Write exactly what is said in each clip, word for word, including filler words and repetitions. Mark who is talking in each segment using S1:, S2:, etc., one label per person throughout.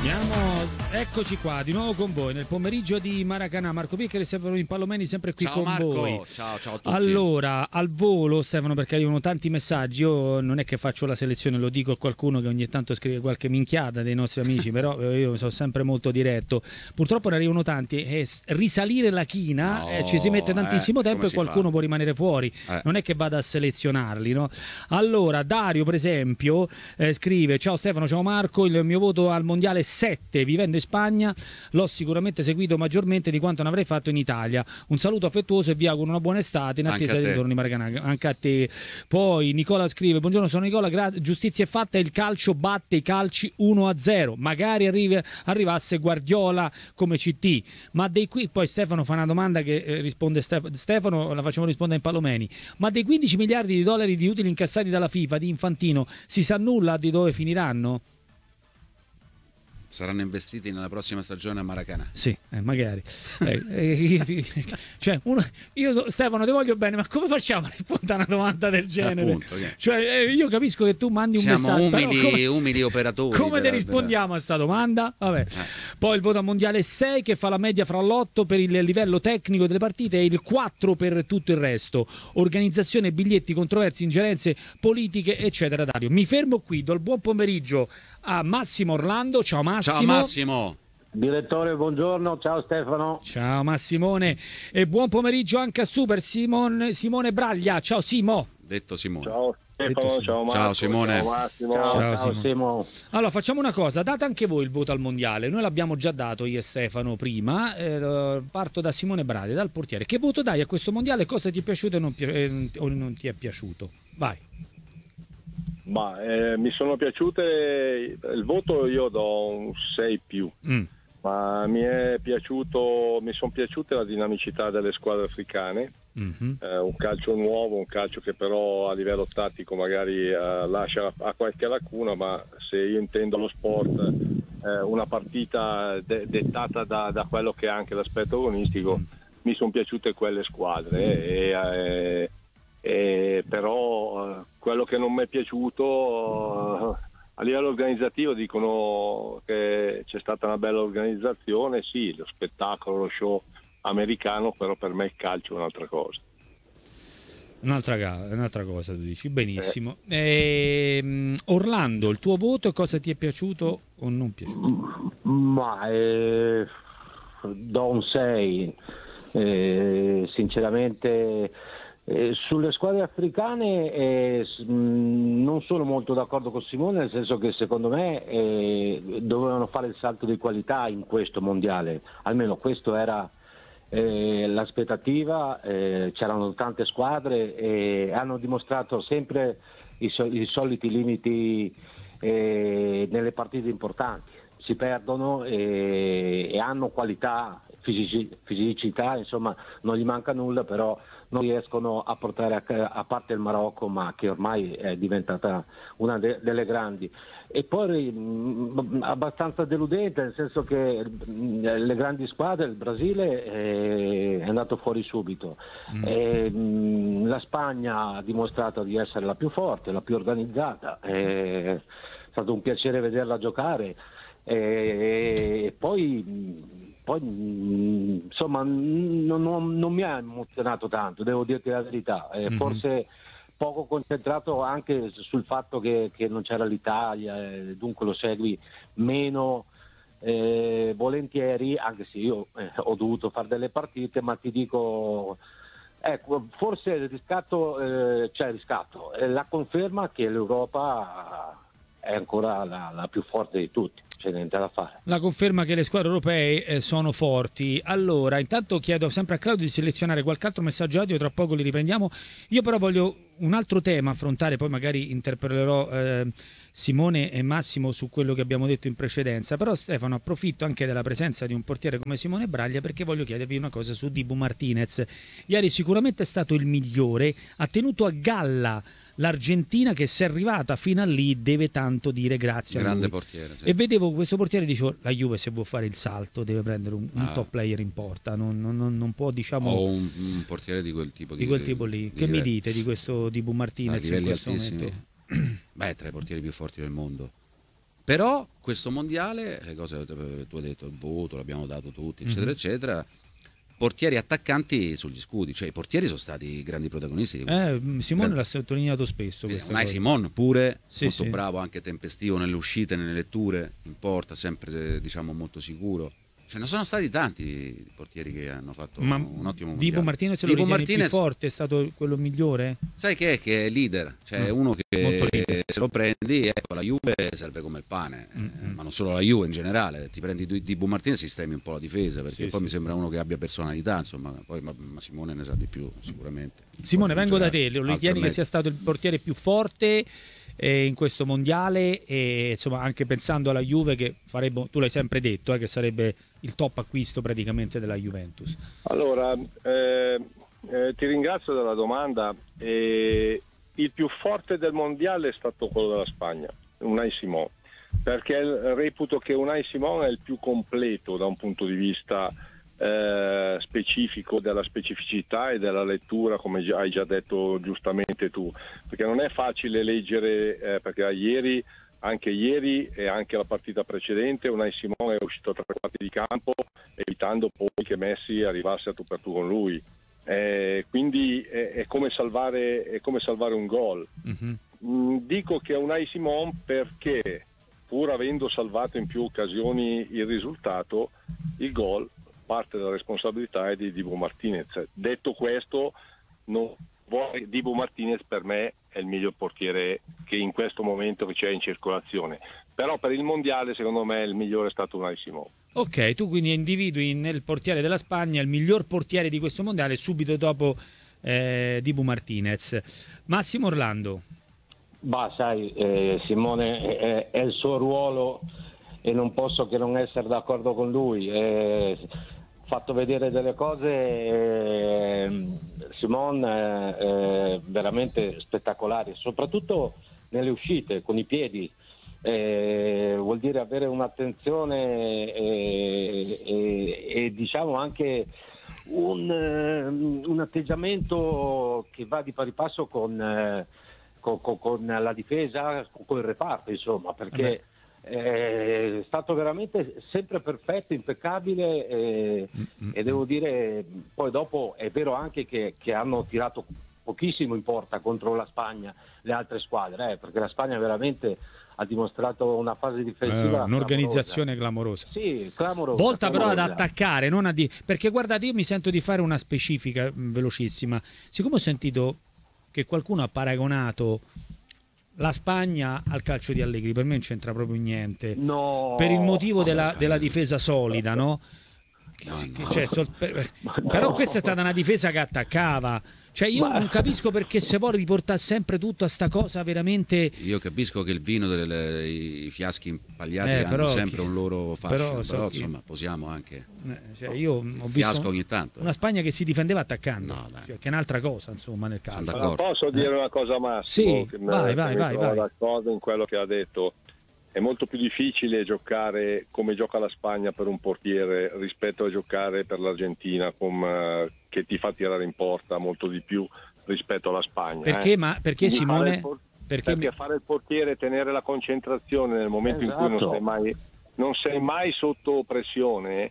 S1: Andiamo, eccoci qua di nuovo con voi nel pomeriggio di Maracanã. Marco Piccheri e Stefano Impallomeni sempre qui
S2: ciao
S1: con
S2: Marco.
S1: voi.
S2: Ciao, ciao a tutti.
S1: Allora, al volo Stefano, perché arrivano tanti messaggi, io non è che faccio la selezione, lo dico a qualcuno che ogni tanto scrive qualche minchiata dei nostri amici, però io sono sempre molto diretto. Purtroppo ne arrivano tanti e risalire la china
S2: No,
S1: eh, ci si mette tantissimo
S2: eh,
S1: tempo e qualcuno
S2: fa?
S1: può rimanere fuori.
S2: Eh.
S1: Non è che vada a selezionarli, no? Allora, Dario per esempio eh, scrive: ciao Stefano, ciao Marco, il mio voto al mondiale sette, vivendo in Spagna l'ho sicuramente seguito maggiormente di quanto ne avrei fatto in Italia. Un saluto affettuoso e vi auguro una buona estate in attesa del ritorno di Maracanã. Anche a te. Poi Nicola scrive: buongiorno, sono Nicola, gra- giustizia è fatta, il calcio batte i calci uno a zero, magari arrivi- arrivasse Guardiola come C T, ma dei qui poi Stefano fa una domanda che eh, risponde Stef- Stefano, la facciamo rispondere in Palomeni, ma dei quindici miliardi di dollari di utili incassati dalla FIFA di Infantino si sa nulla di dove finiranno?
S2: Saranno investiti nella prossima stagione a Maracanã.
S1: Sì, eh, magari. Eh, eh, cioè, uno, io Stefano ti voglio bene, ma come facciamo a rispondere a una domanda del genere?
S2: Appunto, okay.
S1: Cioè, eh, io capisco che tu mandi un
S2: Siamo
S1: messaggio.
S2: umili,
S1: però come,
S2: umili operatori.
S1: Come ti rispondiamo a sta domanda? Vabbè. Eh. Poi il voto mondiale sei, che fa la media fra l'otto per il livello tecnico delle partite e il quattro per tutto il resto. Organizzazione, biglietti, controversie, ingerenze politiche, eccetera. Dario. Mi fermo qui, do il buon pomeriggio a Massimo Orlando. Ciao Massimo.
S2: Ciao Massimo.
S3: Direttore, buongiorno, ciao Stefano.
S1: Ciao Massimone e buon pomeriggio anche a Super Simone, Simone Braglia. Ciao Simo.
S2: Detto Simone.
S3: Ciao Stefano,
S1: Detto
S3: ciao Marco.
S2: Ciao Simone.
S3: Ciao Massimo.
S1: Ciao,
S3: Ciao,
S1: ciao
S3: Simo.
S1: Allora facciamo una cosa, date anche voi il voto al mondiale. Noi l'abbiamo già dato io e Stefano prima. Eh, parto da Simone Braglia, dal portiere. Che voto dai a questo mondiale? Cosa ti è piaciuto e non, pi- eh, o non ti è piaciuto? Vai.
S4: Ma eh, mi sono piaciute, il voto io do un sei più, mm. ma mi è piaciuto, mi sono piaciute la dinamicità delle squadre africane, mm-hmm. eh, un calcio nuovo, un calcio che però a livello tattico magari eh, lascia a qualche lacuna, ma se io intendo lo sport, eh, una partita de- dettata da, da quello che è anche l'aspetto agonistico, mm. mi sono piaciute quelle squadre e, e Eh, però eh, quello che non mi è piaciuto eh, a livello organizzativo dicono che c'è stata una bella organizzazione, sì, lo spettacolo, lo show americano, però per me il calcio è un'altra cosa.
S1: Un'altra, un'altra cosa tu dici, benissimo. Eh. Eh, Orlando, il tuo voto e cosa ti è piaciuto o non piaciuto?
S3: Ma eh, do un sei, eh, sinceramente. Eh, sulle squadre africane eh, non sono molto d'accordo con Simone, nel senso che secondo me eh, dovevano fare il salto di qualità in questo mondiale, almeno questo era eh, l'aspettativa, eh, c'erano tante squadre e hanno dimostrato sempre i, so- i soliti limiti eh, nelle partite importanti, si perdono e, e hanno qualità, fisici- fisicità, insomma non gli manca nulla, però non riescono a portare a, a parte il Marocco, ma che ormai è diventata una de, delle grandi. E poi mh, abbastanza deludente, nel senso che mh, le grandi squadre, il Brasile è, è andato fuori subito. Mm. E, mh, la Spagna ha dimostrato di essere la più forte, la più organizzata. È stato un piacere vederla giocare. E, e poi... Poi insomma non, non, non mi ha emozionato tanto, devo dirti la verità, eh, mm-hmm. forse poco concentrato anche sul fatto che, che non c'era l'Italia, eh, dunque lo segui meno eh, volentieri, anche se io eh, ho dovuto fare delle partite, ma ti dico, ecco, forse il riscatto, eh, c'è il riscatto, è la conferma che l'Europa è ancora la, la più forte di tutti. C'è niente da fare.
S1: La conferma che le squadre europee eh, sono forti. Allora, intanto chiedo sempre a Claudio di selezionare qualche altro messaggio audio, tra poco li riprendiamo. Io però voglio un altro tema affrontare, poi magari interpellerò eh, Simone e Massimo su quello che abbiamo detto in precedenza. Però Stefano, approfitto anche della presenza di un portiere come Simone Braglia perché voglio chiedervi una cosa su Dibu Martinez. Ieri sicuramente è stato il migliore, ha tenuto a galla l'Argentina che se è arrivata fino a lì deve tanto dire grazie
S2: grande
S1: a lui.
S2: Portiere, sì.
S1: E vedevo questo portiere, dicevo, la Juve se vuole fare il salto deve prendere un, un ah. top player in porta, non, non, non può, diciamo,
S2: o un, un portiere di quel tipo,
S1: di,
S2: di
S1: quel tipo lì.
S2: Di
S1: che
S2: livelli.
S1: Mi dite di questo Dibu Martinez?
S2: A livelli
S1: in questo
S2: altissimi.
S1: momento?
S2: Beh, tra i portieri più forti del mondo. Però questo mondiale, le cose che tu hai detto, il voto, l'abbiamo dato tutti, eccetera, mm-hmm. eccetera, portieri attaccanti sugli scudi, cioè i portieri sono stati i grandi protagonisti.
S1: Eh, Simone Gran... l'ha sottolineato spesso.
S2: Eh, Unai Simon pure,
S1: sì,
S2: molto
S1: sì.
S2: bravo, anche tempestivo nelle uscite, nelle letture, in porta, sempre diciamo molto sicuro. Ce ne sono stati tanti portieri che hanno fatto
S1: Ma
S2: un ottimo mondiale.
S1: Dibu Martinez lo ritieni Martinez... più forte, è stato quello migliore?
S2: Sai che è? Che è leader, cioè mm. uno che se lo prendi, ecco, la Juve serve come il pane, mm-hmm. eh, ma non solo la Juve in generale, ti prendi Dibu Martinez e sistemi un po' la difesa, perché
S1: sì,
S2: poi
S1: sì.
S2: mi sembra uno che abbia personalità, insomma, poi ma, ma Simone ne sa di più sicuramente.
S1: Simone, vengo da te, lo ritieni che sia stato il portiere più forte eh, in questo mondiale e insomma anche pensando alla Juve che farebbe, tu l'hai sempre detto, eh, che sarebbe il top acquisto praticamente della Juventus.
S4: Allora, eh, eh, ti ringrazio della domanda. Eh, il più forte del mondiale è stato quello della Spagna, Unai Simon, perché reputo che Unai Simon è il più completo da un punto di vista eh, specifico, della specificità e della lettura, come hai già detto giustamente tu, perché non è facile leggere, eh, perché ieri Anche ieri e anche la partita precedente Unai Simon è uscito tra i quarti di campo evitando poi che Messi arrivasse a tu per tu con lui. Eh, quindi è, è, come salvare, è come salvare un gol. Mm-hmm. Mm, dico che Unai Simon perché pur avendo salvato in più occasioni il risultato, il gol, parte della responsabilità è di Dibu Martinez. Detto questo, non Dibu Martinez per me è il miglior portiere che in questo momento che c'è in circolazione, però per il mondiale secondo me il migliore è stato Unai Simon.
S1: Ok, tu quindi individui nel portiere della Spagna il miglior portiere di questo mondiale subito dopo eh, Dibu Martinez. Massimo Orlando.
S3: Bah, sai, eh, Simone è, è il suo ruolo e non posso che non essere d'accordo con lui. Eh, fatto vedere delle cose, eh, Simon eh, eh, veramente spettacolari, soprattutto nelle uscite con i piedi. Eh, vuol dire avere un'attenzione e, e, e diciamo anche un, un atteggiamento che va di pari passo con, eh, con, con, con la difesa, con il reparto, insomma, perché è stato veramente sempre perfetto, impeccabile e, mm-hmm. e devo dire poi dopo è vero anche che, che hanno tirato pochissimo in porta contro la Spagna le altre squadre, eh, perché la Spagna veramente ha dimostrato una fase difensiva
S1: eh, un'organizzazione clamorosa.
S3: Sì, clamorosa.
S1: Volta
S3: clamorosa.
S1: però ad attaccare, non a di... perché guardate, io mi sento di fare una specifica mh, velocissima. Siccome ho sentito che qualcuno ha paragonato la Spagna al calcio di Allegri, per me non c'entra proprio niente.
S3: No,
S1: per il motivo della, della difesa solida, no?
S2: No,
S1: che,
S2: no.
S1: Cioè, sol, per,
S3: no.
S1: Però questa è stata una difesa che attaccava. Cioè io
S3: Ma...
S1: non capisco perché se vuole riportare sempre tutto a sta cosa veramente.
S2: Io capisco che il vino, delle, i fiaschi impagliati
S1: eh,
S2: hanno sempre
S1: chi...
S2: un loro fascino, però,
S1: so
S2: però
S1: chi...
S2: insomma posiamo anche
S1: eh, cioè, io ho
S2: visto ogni tanto.
S1: Una Spagna che si difendeva attaccando,
S2: no,
S1: cioè, che è un'altra cosa insomma nel calcio.
S4: Ma posso dire
S1: eh.
S4: una cosa Massimo?
S1: Sì,
S4: che
S1: vai,
S4: me,
S1: vai,
S4: che
S1: vai,
S4: mi
S1: vai.
S4: d'accordo in quello che ha detto. È molto più difficile giocare come gioca la Spagna per un portiere rispetto a giocare per l'Argentina come, che ti fa tirare in porta molto di più rispetto alla Spagna.
S1: Perché,
S4: eh.
S1: ma, perché Simone?
S4: Por-
S1: perché,
S4: perché
S1: mi...
S4: fare il portiere, tenere la concentrazione nel momento esatto. in cui non sei mai, non sei mai sotto pressione,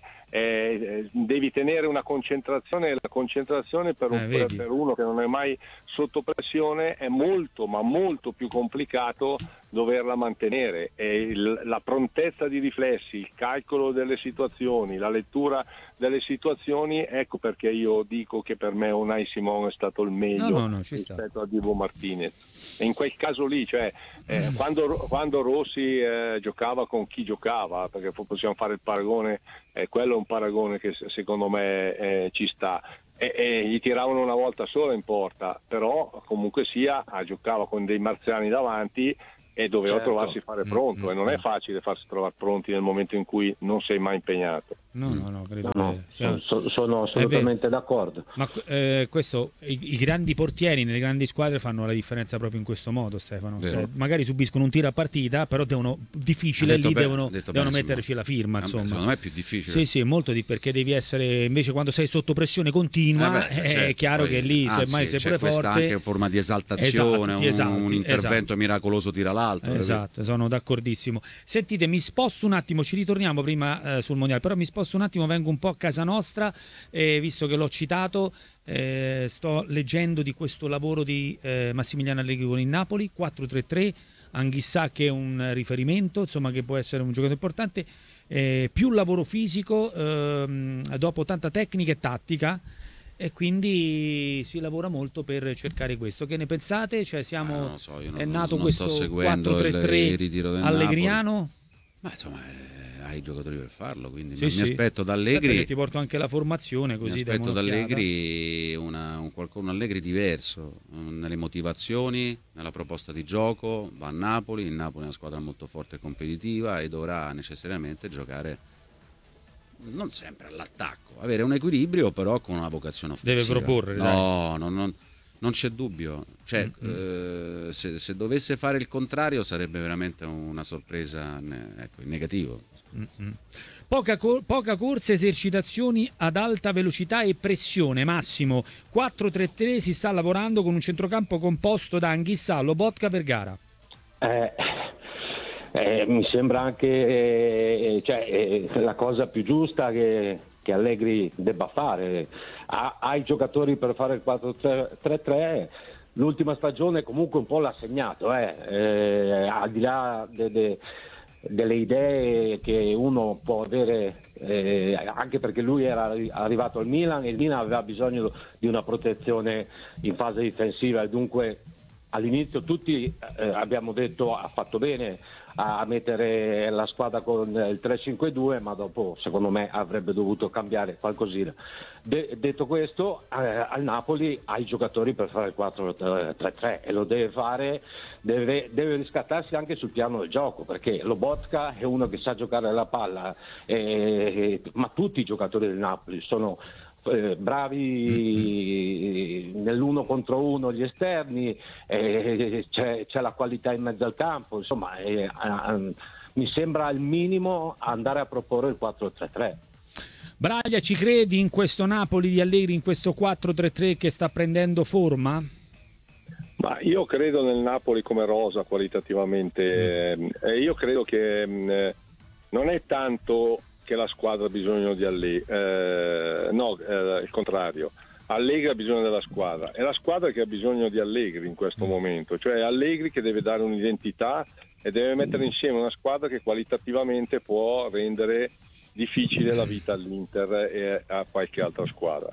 S4: eh, devi tenere una concentrazione e la concentrazione per, un,
S1: eh,
S4: per uno che non è mai sotto pressione è molto ma molto più complicato doverla mantenere e il, la prontezza di riflessi, il calcolo delle situazioni, la lettura delle situazioni, ecco perché io dico che per me Unai Simon è stato il meglio
S1: no, no, no,
S4: rispetto
S1: sta.
S4: a Dibu Martinez. E in quel caso lì, cioè eh, mm. quando, quando Rossi eh, giocava con chi giocava, perché possiamo fare il paragone, eh, quello è un paragone che secondo me eh, ci sta. E, e gli tiravano una volta sola in porta, però comunque sia giocava con dei marziani davanti e doveva certo. trovarsi fare pronto mm-hmm. e non è facile farsi trovare pronti nel momento in cui non sei mai impegnato.
S1: No, no, no, credo
S3: no, no,
S1: che sia...
S3: so, sono assolutamente d'accordo.
S1: Ma eh, questo, i, i grandi portieri nelle grandi squadre fanno la differenza proprio in questo modo, Stefano. Cioè, magari subiscono un tiro a partita, però devono difficile lì, bene, devono, devono metterci la firma. Insomma.
S2: Secondo me è più difficile.
S1: Sì, sì, è molto di perché devi essere, invece quando sei sotto pressione continua, eh beh, certo, è chiaro
S2: poi,
S1: che lì
S2: anzi,
S1: semmai sei pure
S2: forte. Questa anche forma di esaltazione, esatto, esatto, un, un intervento esatto. miracoloso tira l'altro.
S1: Esatto, sono d'accordissimo. Sentite, mi sposto un attimo, ci ritorniamo prima eh, sul mondiale, però mi sposto un attimo, vengo un po' a casa nostra, eh, visto che l'ho citato, eh, sto leggendo di questo lavoro di eh, Massimiliano Allegri con il Napoli, quattro tre tre, Anghissà che è un riferimento, insomma che può essere un giocatore importante, eh, più lavoro fisico, ehm, dopo tanta tecnica e tattica, e quindi si lavora molto per cercare questo. Che ne pensate? Cioè siamo,
S2: non so, io non,
S1: è nato
S2: non
S1: questo
S2: sto seguendo
S1: quattro tre tre
S2: il, il ritiro del
S1: allegriano?
S2: Napoli. Ma insomma... Eh... hai i giocatori per farlo, quindi
S1: sì,
S2: mi
S1: sì.
S2: aspetto da Allegri,
S1: ti porto anche la formazione, così
S2: mi aspetto da Allegri una, un, un Allegri diverso nelle motivazioni, nella proposta di gioco. Va a Napoli, il Napoli è una squadra molto forte e competitiva e dovrà necessariamente giocare non sempre all'attacco, avere un equilibrio però con una vocazione offensiva.
S1: Deve proporre,
S2: no, no, non, non c'è dubbio, cioè, mm-hmm. eh, se, se dovesse fare il contrario sarebbe veramente una sorpresa, ecco, in negativo.
S1: Mm-hmm. Poca, cor- poca corsa, esercitazioni ad alta velocità e pressione. Massimo, quattro tre tre si sta lavorando con un centrocampo composto da Anghissà, Lobotka, Vergara.
S3: Eh, eh, mi sembra anche eh, cioè, eh, la cosa più giusta che, che Allegri debba fare. Ha, ha i giocatori per fare il quattro tre tre. L'ultima stagione comunque un po' l'ha segnato, eh. Eh, al di là de, de, delle idee che uno può avere, eh, anche perché lui era arrivato al Milan e il Milan aveva bisogno di una protezione in fase difensiva e dunque all'inizio tutti eh, abbiamo detto ha fatto bene a mettere la squadra con il tre cinque due, ma dopo secondo me avrebbe dovuto cambiare qualcosina. De- detto questo, eh, al Napoli ha i giocatori per fare il quattro tre tre e lo deve fare, deve, deve riscattarsi anche sul piano del gioco, perché Lobotka è uno che sa giocare la palla, eh, ma tutti i giocatori del Napoli sono Eh, bravi mm-hmm. nell'uno contro uno gli esterni, eh, c'è, c'è la qualità in mezzo al campo, insomma eh, eh, mi sembra al minimo andare a proporre il quattro tre tre.
S1: Braglia, ci credi in questo Napoli di Allegri, in questo quattro tre tre che sta prendendo forma?
S4: Ma io credo nel Napoli come rosa qualitativamente, mm. eh, io credo che eh, non è tanto che la squadra ha bisogno di Allegri, eh, no, eh, il contrario, Allegri ha bisogno della squadra, è la squadra che ha bisogno di Allegri in questo momento, cioè Allegri che deve dare un'identità e deve mettere insieme una squadra che qualitativamente può rendere difficile la vita all'Inter e a qualche altra squadra.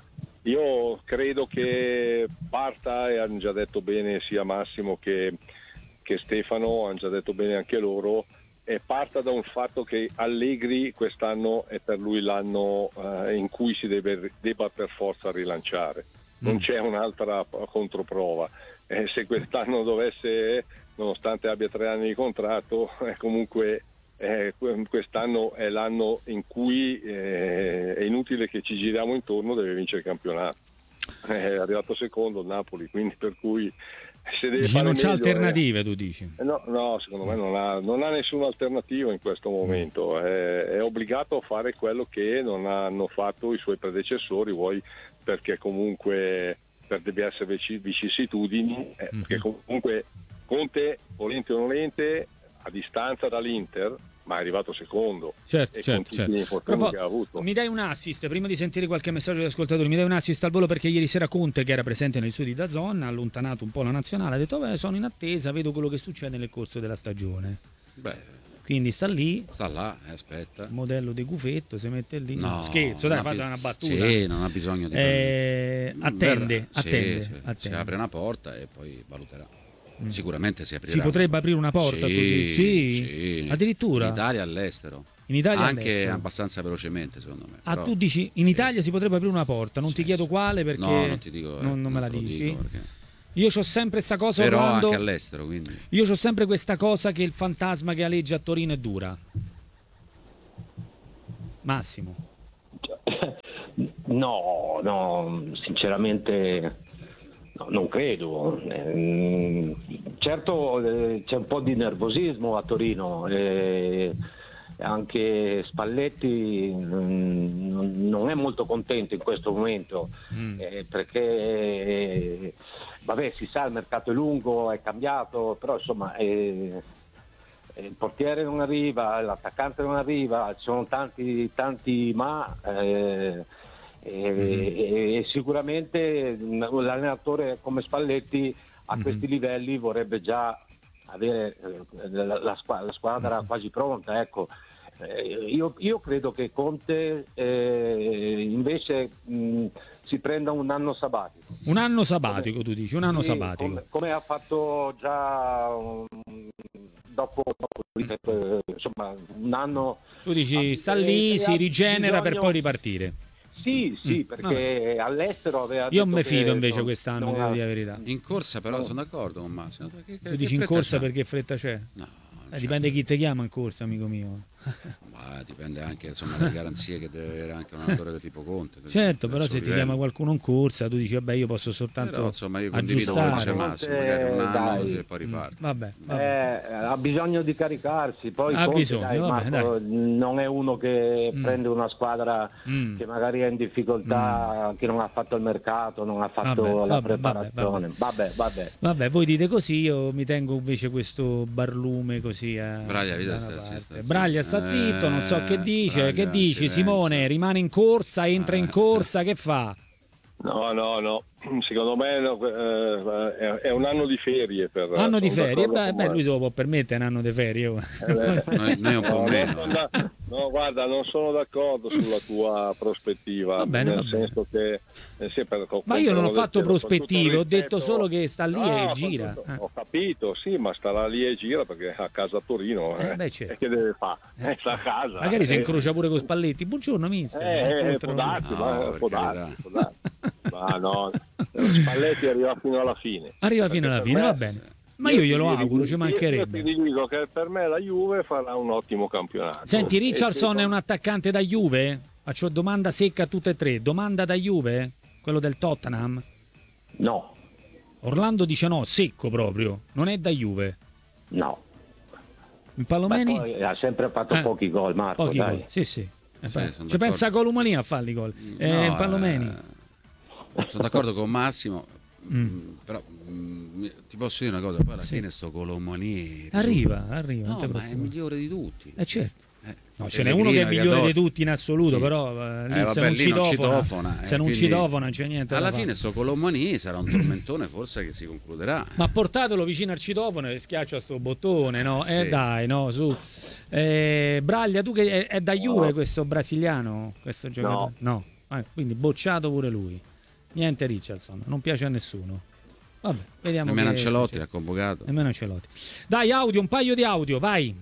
S4: Io credo che parta, e hanno già detto bene sia Massimo che, che Stefano, hanno già detto bene anche loro, e parta da un fatto che Allegri quest'anno è per lui l'anno eh, in cui si deve, debba per forza rilanciare, non mm. c'è un'altra controprova, eh, se quest'anno dovesse, nonostante abbia tre anni di contratto, eh, comunque eh, quest'anno è l'anno in cui eh, è inutile che ci giriamo intorno, deve vincere il campionato, è arrivato secondo il Napoli, quindi per cui se deve fare
S1: non c'è
S4: meglio,
S1: alternative,
S4: eh,
S1: tu dici?
S4: No, no, secondo me non ha, non ha nessuna alternativa in questo momento, è, è obbligato a fare quello che non hanno fatto i suoi predecessori, vuoi perché comunque per diverse vicissitudini, eh, mm-hmm. perché comunque Conte, volente o nolente, a distanza dall'Inter, ma è arrivato secondo,
S1: certo,
S4: e
S1: certo,
S4: con tutti gli infortuni che ha avuto.
S1: Mi dai un assist prima di sentire qualche messaggio degli ascoltatori, mi dai un assist al volo, perché ieri sera Conte, che era presente nei studi da Zon, ha allontanato un po' la nazionale, ha detto beh, sono in attesa, vedo quello che succede nel corso della stagione.
S2: Beh,
S1: quindi sta lì,
S2: sta là, eh, aspetta,
S1: modello di Gufetto, si mette lì,
S2: no,
S1: scherzo, dai, fate
S2: bi-
S1: una battuta,
S2: sì, non ha bisogno di
S1: eh, attende,
S2: sì,
S1: attende,
S2: sì,
S1: attende,
S2: si apre una porta e poi valuterà. Sicuramente si aprirà.
S1: Si potrebbe aprire una porta?
S2: Sì,
S1: sì,
S2: sì.
S1: Addirittura?
S2: In Italia, all'estero.
S1: In Italia
S2: anche
S1: all'estero.
S2: Abbastanza velocemente, secondo me.
S1: Ah,
S2: però,
S1: tu dici in Italia
S2: sì.
S1: si potrebbe aprire una porta, non
S2: sì,
S1: ti chiedo
S2: sì.
S1: quale perché
S2: no, non ti dico, eh,
S1: non, non me la
S2: te lo
S1: dici.
S2: dico perché...
S1: Io c'ho sempre questa cosa,
S2: però
S1: Orlando,
S2: anche all'estero, quindi.
S1: Io c'ho sempre questa cosa che il fantasma che aleggia a Torino è dura. Massimo.
S3: No, no, sinceramente no, non credo. Eh, certo eh, c'è un po' di nervosismo a Torino, eh, anche Spalletti mm, non è molto contento in questo momento, mm. eh, perché eh, vabbè, si sa, il mercato è lungo, è cambiato, però insomma eh, il portiere non arriva, l'attaccante non arriva, ci sono tanti, tanti ma eh, e, mm-hmm. e sicuramente l'allenatore come Spalletti a mm-hmm. questi livelli vorrebbe già avere la, la, squadra, la squadra mm-hmm. quasi pronta, ecco. Eh, io, io credo che Conte eh, invece mh, si prenda un anno sabbatico.
S1: Un anno sabbatico, come, tu dici, un anno
S3: sì,
S1: sabbatico.
S3: Come, come ha fatto già um, dopo, dopo insomma, un anno.
S1: Tu dici, sta lì, si rigenera bisogno... per poi ripartire.
S3: Sì, sì, mm, perché vabbè. all'estero aveva
S1: Io
S3: detto
S1: me fido invece
S3: non,
S1: quest'anno,
S3: non
S1: devo
S3: ha...
S1: dire la verità.
S2: In corsa però no. sono d'accordo con Massimo. Che, che,
S1: tu dici in corsa c'è? Perché fretta c'è?
S2: No.
S1: Eh, dipende chi ti chiama in corsa, amico mio.
S2: Ma dipende anche insomma dalle garanzie che deve avere anche un allenatore del tipo Conte.
S1: Certo, però se livello. ti chiama qualcuno in corsa, tu dici vabbè io posso soltanto però,
S2: insomma io condivido quello che dice Massimo, magari un anno e poi riparte.
S1: Mm, vabbè, vabbè.
S3: Eh, ha bisogno di caricarsi, poi
S1: ha
S3: Conte,
S1: bisogno,
S3: dai,
S1: vabbè,
S3: Marco,
S1: dai.
S3: non è uno che
S1: mm.
S3: prende una squadra mm. che magari è in difficoltà, mm. che non ha fatto il mercato, non ha fatto
S1: vabbè,
S3: la
S1: vabbè,
S3: preparazione.
S1: Vabbè
S3: vabbè. Vabbè,
S1: vabbè, voi dite così, io mi tengo invece questo barlume così a
S2: Braglia, vita sta zitto.
S1: Braglia sta zitto, non so che dice,
S2: Braglia,
S1: che dici
S2: silenzio.
S1: Simone, rimane in corsa, entra in corsa, che fa?
S4: No, no, no, secondo me no, eh, è un anno di ferie per
S1: anno di ferie, beh, beh lui se lo può permettere un anno di ferie. Oh.
S2: Eh, noi, noi un po'
S4: no,
S2: meno.
S4: No, no, no, guarda, non sono d'accordo sulla tua prospettiva,
S1: va bene,
S4: nel
S1: va
S4: senso che eh, sì, per,
S1: ma io non ho fatto prospettive, ho detto
S4: rispetto...
S1: solo che sta lì
S4: no,
S1: e gira.
S4: Tutto,
S1: eh.
S4: Ho capito, sì, ma starà lì e gira perché a casa a Torino, eh,
S1: eh, beh, certo.
S4: e che deve fare? Eh, sta a casa.
S1: Magari
S4: eh.
S1: si incrocia pure con Spalletti. Buongiorno mister.
S4: Eh, eh, può darsi,
S2: no,
S4: ma, può darsi, può darsi. Ma no, Spalletti arriva fino alla fine.
S1: Arriva fino alla fine,
S4: me,
S1: va bene. Ma io glielo auguro, ci mancherebbe.
S4: Io ti dico che per me la Juve farà un ottimo campionato.
S1: Senti, Richarlison è un attaccante da Juve? Faccio domanda secca a tutte e tre. Domanda da Juve? Quello del Tottenham?
S3: No.
S1: Orlando dice no, secco proprio. Non è da Juve?
S3: No.
S1: Il Palomeni?
S3: Poi ha sempre fatto eh, pochi gol, Marco.
S1: Pochi
S3: dai.
S1: gol, sì, sì. Eh,
S2: sì
S1: ci pensa a Colomani a farli gol. Eh,
S2: no,
S1: Palomeni.
S2: Eh, sono d'accordo con Massimo.
S1: Mm.
S2: Però mm, ti posso dire una cosa, poi alla sì. fine sto Colomani
S1: arriva, arriva.
S2: No, ma è il migliore di tutti.
S1: Eh certo.
S2: Eh,
S1: no, ce n'è uno che è migliore di tutti in assoluto, sì. però eh, lì, eh, vabbè, se non, lì citofona, non citofona, se eh, non citofona non c'è niente.
S2: Alla fine sto Colomani sarà un tormentone forse che si concluderà.
S1: Ma portatelo vicino al citofono e schiaccia sto bottone, no?
S2: Sì.
S1: Eh dai, no, su. Eh, Braglia, tu che è, è da Juve no. questo brasiliano, questo giocatore? No. no. Eh, quindi bocciato pure lui. Niente Richarlison, non piace a nessuno. Vabbè, vediamo.
S2: Nemmeno Ancelotti l'ha convocato.
S1: Nemmeno Ancelotti. Dai, audio, un paio di audio, vai.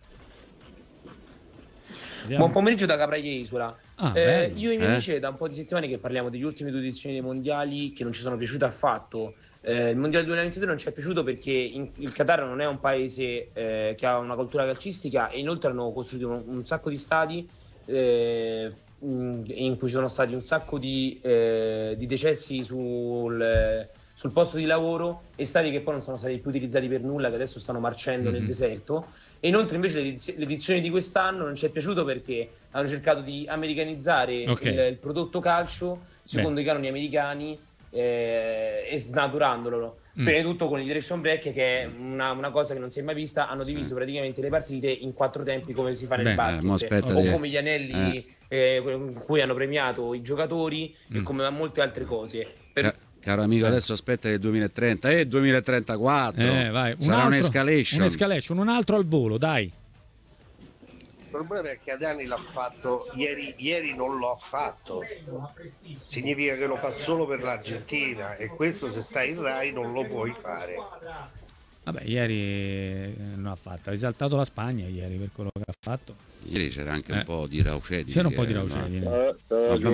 S5: Vediamo. Buon pomeriggio da Capra Isola.
S1: Ah,
S5: eh, io e i miei
S2: eh?
S5: amici da un po' di settimane che parliamo degli ultimi due edizioni dei mondiali che non ci sono piaciute affatto. Eh, il mondiale duemilaventidue non ci è piaciuto perché in, il Qatar non è un paese eh, che ha una cultura calcistica e inoltre hanno costruito un, un sacco di stadi eh, in cui ci sono stati un sacco di, eh, di decessi sul, sul posto di lavoro e stadi che poi non sono stati più utilizzati per nulla, che adesso stanno marcendo mm-hmm. nel deserto. E inoltre invece l'ediz- l'edizione di quest'anno non ci è piaciuto perché hanno cercato di americanizzare
S1: okay.
S5: il, il prodotto calcio secondo Beh. i canoni americani eh, e snaturandolo. Mm. Prima di tutto con l'iteration break, che è una, una cosa che non si è mai vista, hanno diviso sì. praticamente le partite in quattro tempi come si fa nel Beh, basket o come gli anelli eh. Eh, con cui hanno premiato i giocatori mm. e come molte altre cose. Per...
S2: Eh. Caro amico, adesso aspetta che il duemilatrenta e duemilatrentaquattro eh, vai. Un sarà altro, un'escalation.
S1: un'escalation, un altro al volo, dai.
S6: Il problema è che Adani l'ha fatto ieri, ieri non l'ho fatto. Significa che lo fa solo per l'Argentina e questo se stai in Rai non lo puoi fare.
S1: Vabbè, ieri non ha fatto, ha risaltato la Spagna ieri per quello che ha fatto.
S2: Ieri c'era anche eh. un po' di Raucedi.
S1: C'era un po' di Raucedi.
S4: No. Eh,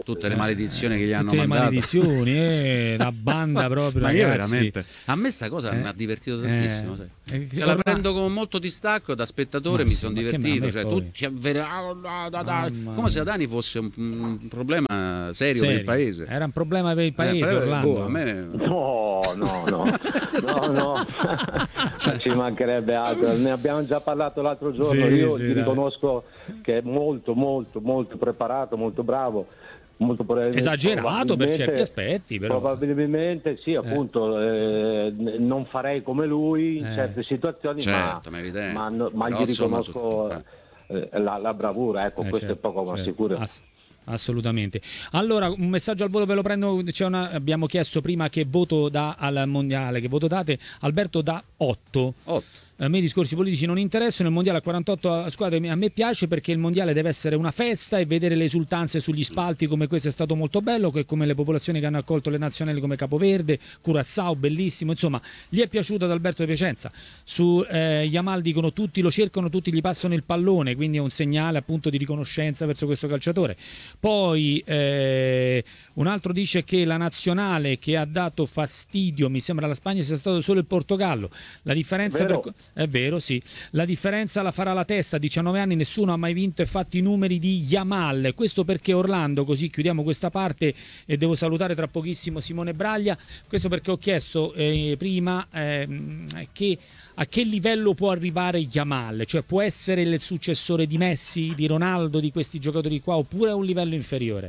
S2: tutte le maledizioni che gli hanno
S1: tutte le
S2: mandato.
S1: maledizioni, eh, la banda proprio.
S2: Ma io
S1: ragazzi.
S2: veramente, a me sta cosa
S1: Eh,
S2: mi ha divertito tantissimo.
S1: eh,
S2: sai.
S1: eh,
S2: Cioè, la
S1: ormai-
S2: prendo con molto distacco da spettatore,
S1: Ma
S2: mi
S1: sì,
S2: sono
S1: ma che
S2: divertito.
S1: me- a me
S2: Cioè,
S1: poi-
S2: tutti avver-
S1: Mamma
S2: come se
S1: mia.
S2: Adani fosse un, un problema serio, per
S1: Serio.
S2: il paese.
S1: Era un problema per il paese,
S2: Eh, però,
S1: Orlando.
S2: boh, a me...
S3: No, no, no, no, no. Ci mancherebbe altro, ne abbiamo già parlato l'altro giorno.
S1: Sì,
S3: Io
S1: sì,
S3: ti
S1: dai.
S3: riconosco che è molto, molto, molto preparato, molto bravo. Molto probabilmente-
S1: Esagerato per certi aspetti, però.
S3: Probabilmente sì, appunto, eh, n- non farei come lui in
S1: Eh.
S3: certe situazioni,
S2: Certo, ma
S3: ma,
S2: è evidente.
S3: ma, no- ma
S2: Però,
S3: gli
S2: insomma,
S3: riconosco
S2: tutto-
S3: eh, la, la bravura, ecco,
S1: Eh,
S3: questo
S1: certo,
S3: è poco ma
S1: certo.
S3: sicuro.
S1: Ass- assolutamente. Allora, un messaggio al volo ve lo prendo. C'è una, abbiamo chiesto prima che voto dà al mondiale, che voto date. Alberto dà otto.
S2: Otto.
S1: A me i discorsi politici non interessano, il mondiale a quarantotto squadre a me piace perché il mondiale deve essere una festa e vedere le esultanze sugli spalti come questo è stato molto bello, che come le popolazioni che hanno accolto le nazionali come Capoverde, Curaçao, bellissimo, insomma, gli è piaciuto ad Alberto De Piacenza. Su eh, Yamal dicono tutti lo cercano, tutti gli passano il pallone, quindi è un segnale appunto di riconoscenza verso questo calciatore. Poi eh, un altro dice che la nazionale che ha dato fastidio, mi sembra la Spagna, sia stato solo il Portogallo. La differenza
S3: Vero.
S1: per... È vero, sì. La differenza la farà la testa. diciannove anni, nessuno ha mai vinto e fatti i numeri di Yamal. Questo perché Orlando, così chiudiamo questa parte e devo salutare tra pochissimo Simone Braglia. Questo perché ho chiesto eh, prima ehm, che a che livello può arrivare Yamal, cioè può essere il successore di Messi, di Ronaldo, di questi giocatori qua, oppure a un livello inferiore?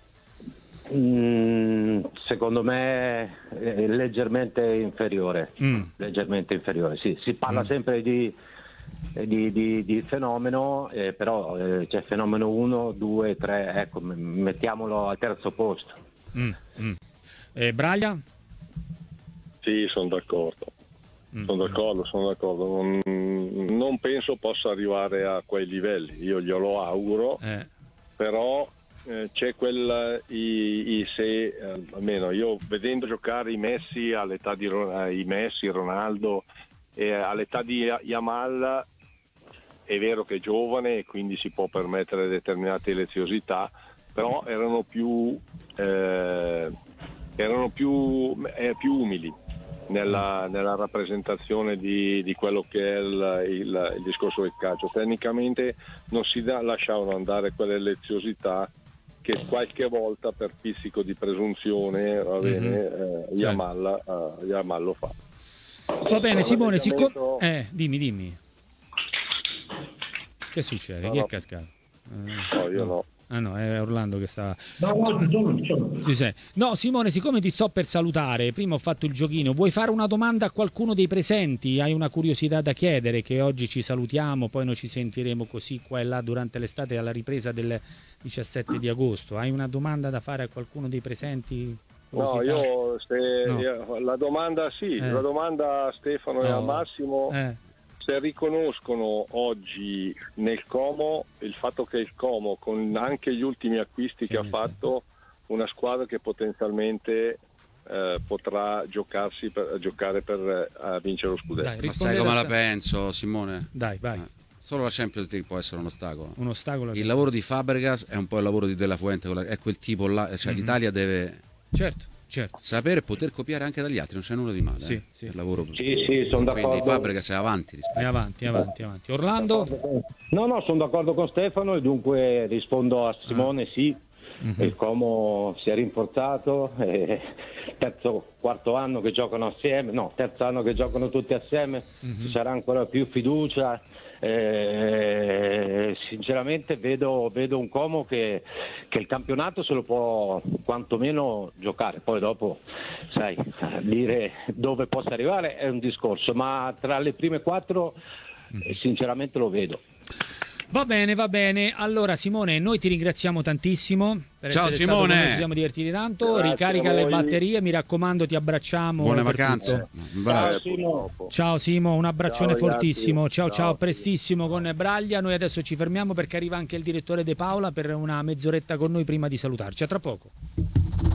S3: Mm, secondo me è leggermente inferiore,
S1: Mm.
S3: leggermente inferiore. Sì, si parla
S1: Mm.
S3: sempre di, di, di- di fenomeno, eh, però eh, c'è fenomeno uno, due, tre, ecco, m- mettiamolo al terzo posto.
S1: Mm, mm. Eh, Braglia?
S4: Sì, sono d'accordo.
S1: Mm.
S4: Sono d'accordo, sono d'accordo. Non, non penso possa arrivare a quei livelli. Io glielo auguro,
S1: Eh,
S4: però eh, c'è quel i, i se eh, almeno io vedendo giocare i Messi all'età di Ro- eh, i Messi, Ronaldo e all'età di Yamal, è vero che è giovane e quindi si può permettere determinate leziosità, però erano più eh, erano più, eh, più umili nella, nella rappresentazione di, di quello che è il, il, il discorso del calcio. Tecnicamente non si da, lasciavano andare quelle leziosità che qualche volta per pizzico di presunzione va bene,
S1: Mhm.
S4: eh, Yamal, eh, Yamal lo fa.
S1: Va bene, Simone, siccome...
S4: L'atteggiamento-
S1: Eh, dimmi, dimmi. Che succede?
S4: No,
S1: Chi è
S4: no.
S1: cascato? Eh,
S4: No, io no.
S1: Ah no, è Orlando che sta...
S7: No, no, ci sono, ci sono.
S1: Sì, sì. No, Simone, siccome ti sto per salutare, prima ho fatto il giochino, vuoi fare una domanda a qualcuno dei presenti? Hai una curiosità da chiedere, che oggi ci salutiamo, poi noi ci sentiremo così qua e là durante l'estate alla ripresa del diciassette di agosto. Hai una domanda da fare a qualcuno dei presenti?
S4: No,
S1: Curiosità?
S4: io, se,
S1: No.
S4: io- la domanda sì,
S1: Eh.
S4: la domanda a Stefano e
S1: No.
S4: a Massimo,
S1: Eh,
S4: se riconoscono oggi nel Como il fatto che il Como, con anche gli ultimi acquisti
S1: Sì,
S4: che ha
S1: sì.
S4: fatto, una squadra che potenzialmente eh, potrà giocarsi per, giocare per eh, vincere lo scudetto.
S1: dai,
S2: Ma
S1: rispondi
S2: sai come
S1: da-
S2: la penso, Simone?
S1: Dai, vai.
S2: Eh, Solo la Champions League può essere un ostacolo.
S1: Un ostacolo.
S2: Il lavoro di Fabregas è un po' il lavoro di De La Fuente, quella- è quel tipo là, cioè
S1: Mhm.
S2: l'Italia deve
S1: Certo, certo.
S2: sapere e poter copiare anche dagli altri, non c'è nulla di male.
S1: Sì,
S2: eh.
S1: sì.
S2: Il lavoro.
S3: Sì, sì, sono
S2: Quindi
S3: d'accordo.
S2: Fabregas è avanti rispetto.
S1: E avanti, avanti, avanti. Orlando?
S3: No, no, sono d'accordo con Stefano e dunque rispondo a Simone sì.
S1: Mhm.
S3: Il Como si è rinforzato, eh, terzo, quarto anno che giocano assieme, no, terzo anno che giocano tutti assieme,
S1: Mhm.
S3: ci sarà ancora più fiducia. Eh, sinceramente vedo, vedo un Como che, che il campionato se lo può quantomeno giocare, poi dopo sai, dire dove possa arrivare è un discorso, ma tra le prime quattro eh, sinceramente lo vedo.
S1: Va bene, va bene. Allora Simone, noi ti ringraziamo tantissimo per
S2: Ciao,
S1: essere stato con
S2: Simone.
S1: noi, ci siamo divertiti tanto.
S4: Grazie
S1: Ricarica
S4: a
S1: le
S4: voi.
S1: batterie, mi raccomando, ti abbracciamo.
S2: Buone
S1: per
S2: vacanze.
S1: tutto.
S2: Bravo.
S4: Eh, purtroppo.
S1: Ciao Simo, un abbraccione
S4: Ciao, ragazzi.
S1: fortissimo. Ciao, ciao,
S4: Ciao.
S1: prestissimo con Braglia. Noi adesso ci fermiamo perché arriva anche il direttore De Paola per una mezz'oretta con noi prima di salutarci. A tra poco.